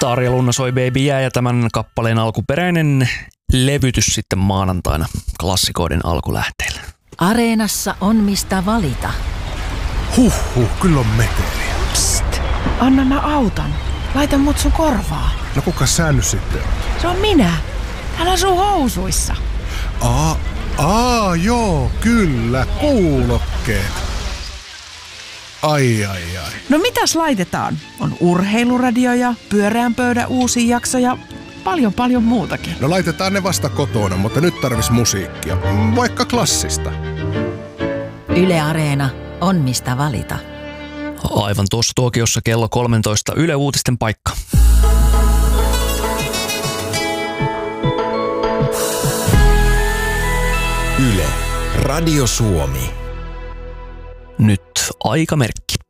Tarja Lunna soi Baby Yeah ja tämän kappaleen alkuperäinen levytys sitten maanantaina klassikoiden alkulähteillä. Areenassa on mistä valita. Kyllä on meteliä. Psst, anna mä autan. Laita mut sun korvaa. No kuka sä nyt sitten on? Se on minä. Täällä sun housuissa. Joo, kyllä, kuulokkeet. Ai. No mitäs laitetaan? On urheiluradio ja pyöreän pöydän uusi jakso ja paljon muutakin. No laitetaan ne vasta kotona, mutta nyt tarvis musiikkia. Vaikka klassista. Yle Areena on mistä valita. Aivan tuossa tuokiossa kello 13 Yle Uutisten paikka. Yle, Radio Suomi. Nyt aikamerkki.